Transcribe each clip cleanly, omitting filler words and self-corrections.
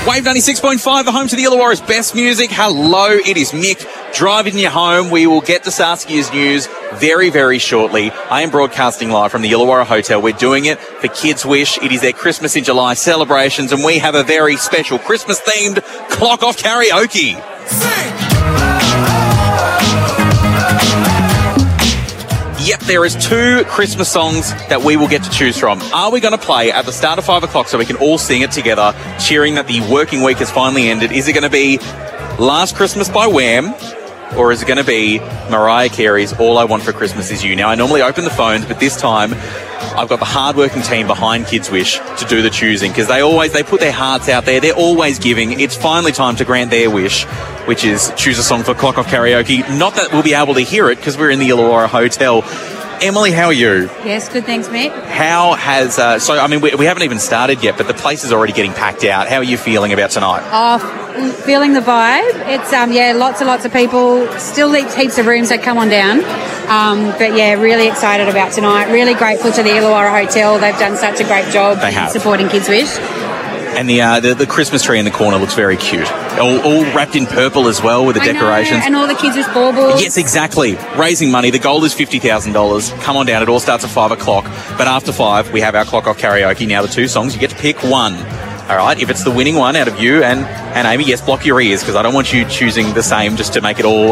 Wave 96.5, the home to the Illawarra's best music. Hello, it is Mick. Driving you home. We will get to Saskia's news very, very shortly. I am broadcasting live from the Illawarra Hotel. We're doing it for Kids Wish. It is their Christmas in July celebrations, and we have a very special Christmas-themed Clock Off karaoke. Yep, there is 2 Christmas songs that we will get to choose from. Are we going to play at the start of 5 o'clock so we can all sing it together, cheering that the working week has finally ended? Is it going to be Last Christmas by Wham, or is it going to be Mariah Carey's All I Want for Christmas Is You? Now, I normally open the phones, but this time I've got the hard-working team behind Kids Wish to do the choosing, because they put their hearts out there. They're always giving. It's finally time to grant their wish, which is choose a song for Clock Off karaoke. Not that we'll be able to hear it because we're in the Illawarra Hotel. Emily, how are you? Yes, good, thanks, mate. How has... we haven't even started yet, but the place is already getting packed out. How are you feeling about tonight? Feeling the vibe. It's, lots and lots of people. Still heaps of rooms, so come on down. Really excited about tonight. Really grateful to the Illawarra Hotel. They've done such a great job supporting Kids Wish. And the Christmas tree in the corner looks very cute. All wrapped in purple as well with the decorations. And all the kids with baubles. Yes, exactly. Raising money. The goal is $50,000. Come on down. It all starts at 5 o'clock. But after 5, we have our Clock Off karaoke. Now the 2 songs, you get to pick one. All right, if it's the winning one out of you and Amy, yes, block your ears, because I don't want you choosing the same just to make it all,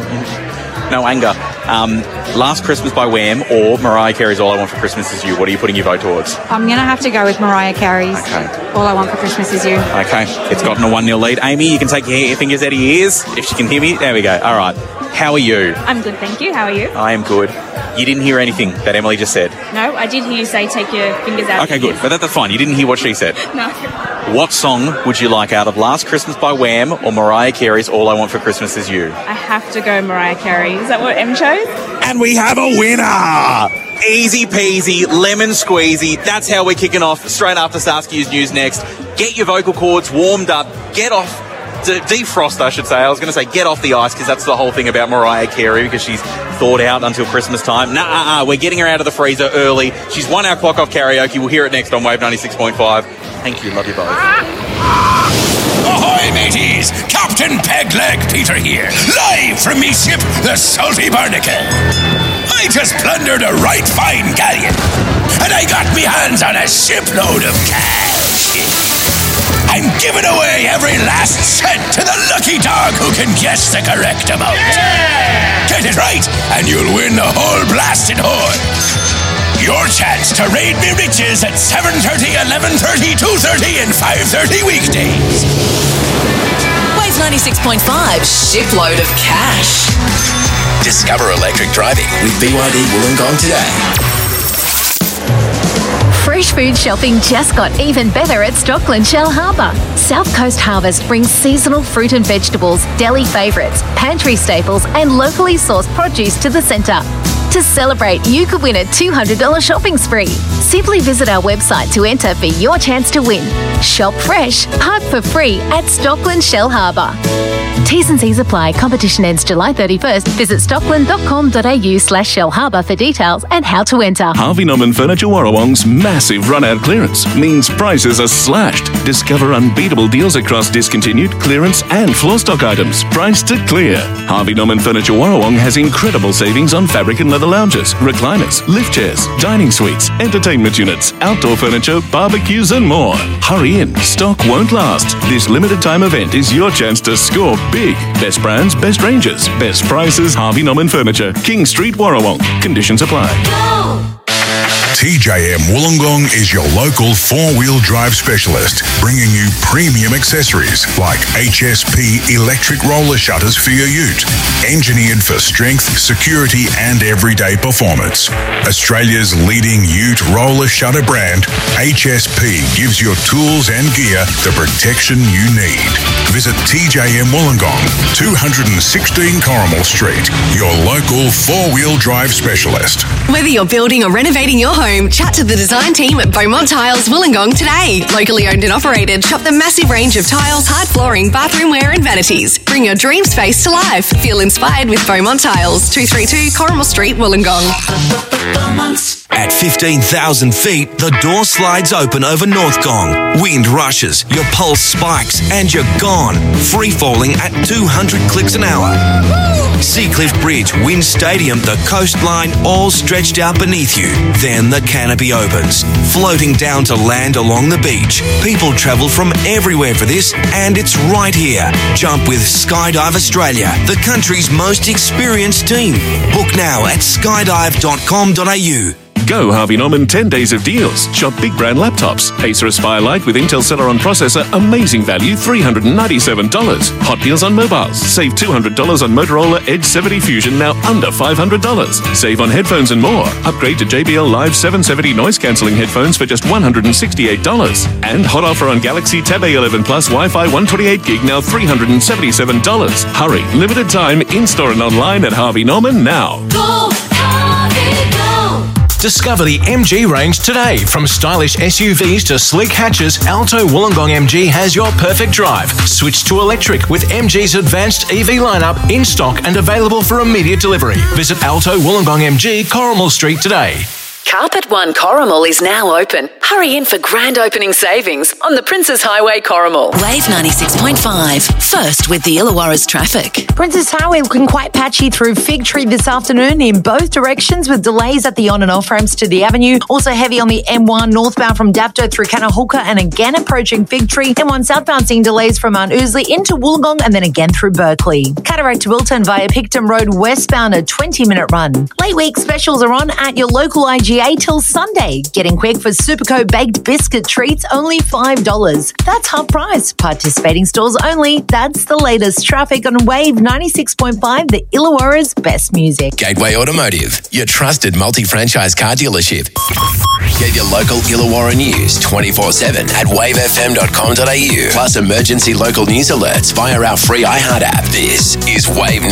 no anger. Last Christmas by Wham or Mariah Carey's All I Want for Christmas Is You. What are you putting your vote towards? I'm going to have to go with Mariah Carey's All I Want for Christmas Is You. Okay, it's gotten a 1-0 lead. Amy, you can take your fingers out of your ears if she can hear me. There we go. All right. How are you? I'm good, thank you. How are you? I am good. You didn't hear anything that Emily just said? No, I did hear you say take your fingers out. Okay, good. But that's fine. You didn't hear what she said? No. What song would you like out of Last Christmas by Wham or Mariah Carey's All I Want for Christmas Is You? I have to go Mariah Carey. Is that what Em chose? And we have a winner! Easy peasy, lemon squeezy. That's how we're kicking off straight after Saskia's news next. Get your vocal cords warmed up. Get off... defrost, I should say. I was going to say get off the ice, because that's the whole thing about Mariah Carey, because she's thawed out until Christmas time. We're getting her out of the freezer early. She's won our Clock Off karaoke. We'll hear it next on Wave 96.5. Thank you. Love you both. Ahoy, mateys! Captain Pegleg Peter here, live from me ship, the Salty Barnacle. I just plundered a right fine galleon, and I got me hands on a shipload of cash. I'm giving away every last cent to the lucky dog who can guess the correct amount. Yeah! Get it right, and you'll win the whole blasted hoard. Your chance to raid me riches at 7:30, 11:30, 2:30, and 5:30 weekdays. Wave 96.5, shipload of cash. Discover electric driving with BYD Wollongong today. Fresh food shopping just got even better at Stockland Shell Harbour. South Coast Harvest brings seasonal fruit and vegetables, deli favourites, pantry staples and locally sourced produce to the centre. To celebrate, you could win a $200 shopping spree. Simply visit our website to enter for your chance to win. Shop fresh, park for free at Stockland Shell Harbour. T's and C's apply. Competition ends July 31st. Visit stockland.com.au/Shell Harbour for details and how to enter. Harvey Norman Furniture Warrawong's massive run-out clearance means prices are slashed. Discover unbeatable deals across discontinued, clearance and floor stock items, priced to clear. Harvey Norman Furniture Warrawong has incredible savings on fabric and leather lounges, recliners, lift chairs, dining suites, entertainment units, outdoor furniture, barbecues and more. Hurry in, stock won't last. This limited time event is your chance to score big. Best brands, best ranges, best prices. Harvey Norman Furniture, King Street, Warrawong. Conditions apply. Go! TJM Wollongong is your local four-wheel drive specialist, bringing you premium accessories like HSP electric roller shutters for your ute, engineered for strength, security and everyday performance. Australia's leading ute roller shutter brand, HSP gives your tools and gear the protection you need. Visit TJM Wollongong, 216 Corrimal Street, your local four-wheel drive specialist. Whether you're building or renovating your home, chat to the design team at Beaumont Tiles Wollongong today. Locally owned and operated, shop the massive range of tiles, hard flooring, bathroomware and vanities. Bring your dream space to life. Feel inspired with Beaumont Tiles, 232 Corrimal Street, Wollongong. At 15,000 feet, the door slides open over North Gong. Wind rushes, your pulse spikes, and you're gone, free-falling at 200 clicks an hour. Seacliff Bridge, Wind Stadium, the coastline, all stretched out beneath you. Then the canopy opens, floating down to land along the beach. People travel from everywhere for this, and it's right here. Jump with Skydive Australia, the country's most experienced team. Book now at skydive.com.au. Go Harvey Norman 10 days of deals. Shop big brand laptops. Acer Aspire Lite with Intel Celeron processor, amazing value, $397. Hot deals on mobiles. Save $200 on Motorola Edge 70 Fusion, now under $500. Save on headphones and more. Upgrade to JBL Live 770 noise cancelling headphones for just $168. And hot offer on Galaxy Tab A11 Plus Wi-Fi 128 gig, now $377. Hurry, limited time, in-store and online at Harvey Norman now. Go, Harvey, go! Discover the MG range today. From stylish SUVs to sleek hatches, Alto Wollongong MG has your perfect drive. Switch to electric with MG's advanced EV lineup in stock and available for immediate delivery. Visit Alto Wollongong MG, Corrimal Street today. Carpet One Corrimal is now open. Hurry in for grand opening savings on the Princes Highway Corrimal. Wave 96.5. First with the Illawarra's traffic. Princes Highway looking quite patchy through Fig Tree this afternoon in both directions with delays at the on and off ramps to the avenue. Also heavy on the M1 northbound from Dapto through Canahuka and again approaching Fig Tree. M1 southbound seeing delays from Mount Ousley into Wollongong and then again through Berkeley. Cataract to Wilton via Picton Road westbound a 20-minute run. Late week specials are on at your local IGA till Sunday. Getting quick for Superco baked biscuit treats, only $5. That's half price. Participating stores only. That's the latest traffic on Wave 96.5, the Illawarra's best music. Gateway Automotive, your trusted multi-franchise car dealership. Get your local Illawarra news 24/7 at wavefm.com.au. Plus emergency local news alerts via our free iHeart app. This is Wave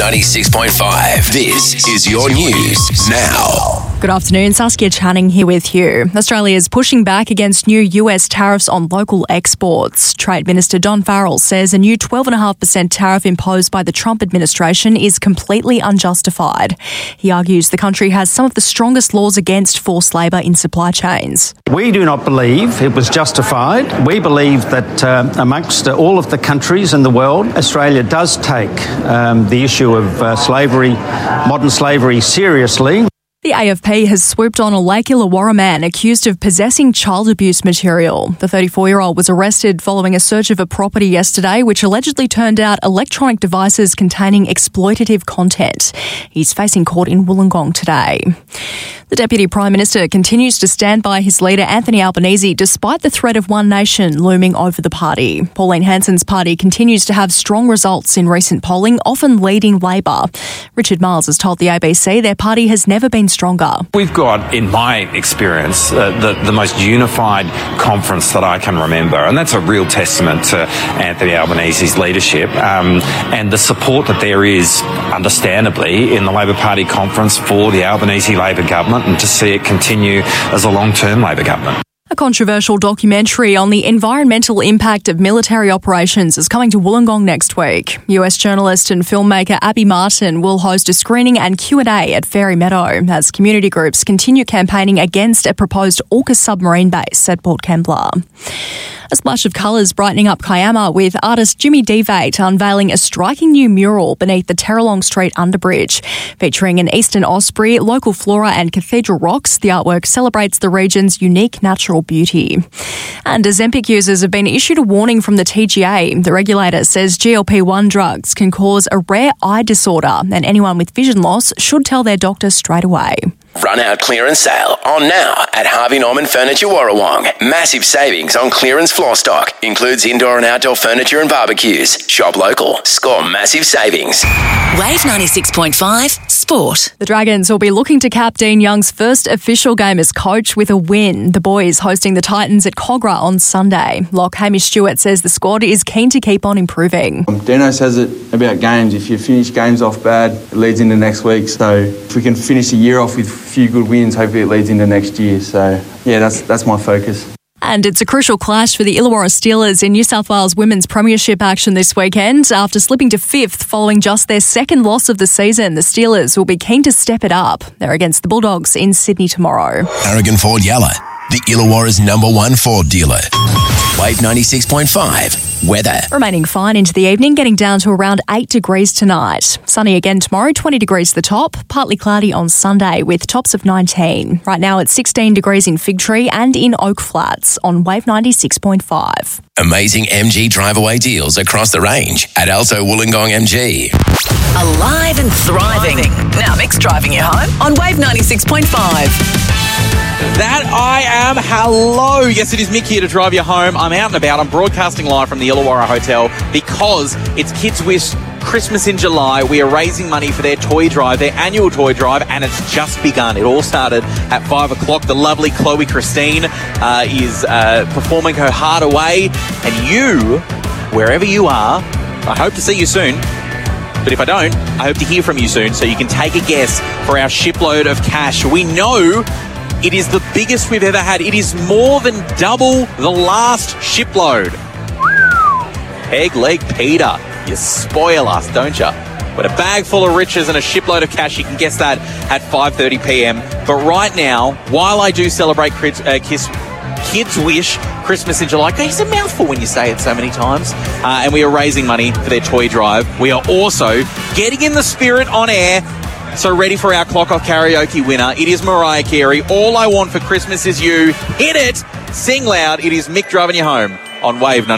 96.5. This is your news now. Good afternoon, Saskia Channing here with you. Australia is pushing back against new US tariffs on local exports. Trade Minister Don Farrell says a new 12.5% tariff imposed by the Trump administration is completely unjustified. He argues the country has some of the strongest laws against forced labour in supply chains. We do not believe it was justified. We believe that amongst all of the countries in the world, Australia does take the issue of slavery, modern slavery, seriously. The AFP has swooped on a Lake Illawarra man accused of possessing child abuse material. The 34-year-old was arrested following a search of a property yesterday, which allegedly turned out electronic devices containing exploitative content. He's facing court in Wollongong today. The Deputy Prime Minister continues to stand by his leader Anthony Albanese despite the threat of One Nation looming over the party. Pauline Hanson's party continues to have strong results in recent polling, often leading Labor. Richard Miles has told the ABC their party has never been stronger. We've got, in my experience, the most unified conference that I can remember, and that's a real testament to Anthony Albanese's leadership and the support that there is, understandably, in the Labor Party conference for the Albanese Labor government, and to see it continue as a long-term Labor government. A controversial documentary on the environmental impact of military operations is coming to Wollongong next week. US journalist and filmmaker Abby Martin will host a screening and Q&A at Fairy Meadow as community groups continue campaigning against a proposed AUKUS submarine base at Port Kembla. A splash of colours brightening up Kiama with artist Jimmy Devate unveiling a striking new mural beneath the Terralong Street underbridge. Featuring an eastern osprey, local flora and cathedral rocks, the artwork celebrates the region's unique natural beauty. And Ozempic users have been issued a warning from the TGA. The regulator says GLP-1 drugs can cause a rare eye disorder, and anyone with vision loss should tell their doctor straight away. Run out clearance sale on now at Harvey Norman Furniture Warrawong. Massive savings on clearance floor stock. Includes indoor and outdoor furniture and barbecues. Shop local. Score massive savings. Wave 96.5 Sport. The Dragons will be looking to cap Dean Young's first official game as coach with a win. The boys hosting the Titans at Cogra on Sunday. Lock Hamish Stewart says the squad is keen to keep on improving. Dino says it about games. If you finish games off bad, it leads into next week. So if we can finish the year off with a few good wins, hopefully it leads into next year. So yeah, that's my focus. And it's a crucial clash for the Illawarra Steelers in New South Wales Women's Premiership action this weekend. After slipping to 5th following just their second loss of the season, the Steelers will be keen to step it up. They're against the Bulldogs in Sydney tomorrow. Aragon Ford Yalla, the Illawarra's #1 Ford dealer. Wave 96.5. Weather. Remaining fine into the evening, getting down to around 8 degrees tonight. Sunny again tomorrow, 20 degrees the top. Partly cloudy on Sunday with tops of 19. Right now it's 16 degrees in Fig Tree and in Oak Flats on Wave 96.5. Amazing MG drive-away deals across the range at Alto Wollongong MG. Alive and thriving. Now Mick's driving you home on Wave 96.5. That I am. Hello. Yes, it is Mick here to drive you home. I'm out and about. I'm broadcasting live from the Illawarra Hotel because it's Kids Wish Christmas in July. We are raising money for their toy drive, their annual toy drive, and it's just begun. It all started at 5 o'clock. The lovely Chloe Christine is performing her heart away. And you, wherever you are, I hope to see you soon. But if I don't, I hope to hear from you soon so you can take a guess for our shipload of cash. We know it is the biggest we've ever had. It is more than double the last shipload. Peg Leg Peter, you spoil us, don't you? With a bag full of riches and a shipload of cash, you can guess that at 5:30 p.m. But right now, while I do celebrate Kids Wish Christmas in July, it's a mouthful when you say it so many times, and we are raising money for their toy drive. We are also getting in the spirit on air. So ready for our Clock Off karaoke winner. It is Mariah Carey. All I Want for Christmas Is You. Hit it. Sing loud. It is Mick driving you home on Wave 90.